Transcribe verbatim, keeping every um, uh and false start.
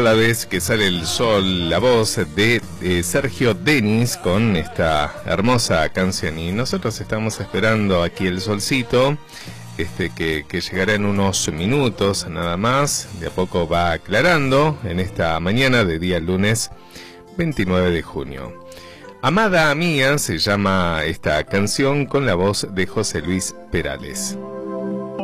cada vez que sale el sol, la voz de, de Sergio Denis con esta hermosa canción. Y nosotros estamos esperando aquí el solcito, este que, que llegará en unos minutos nada más. De a poco va aclarando en esta mañana de día lunes veintinueve de junio. Amada Mía se llama esta canción con la voz de José Luis Perales.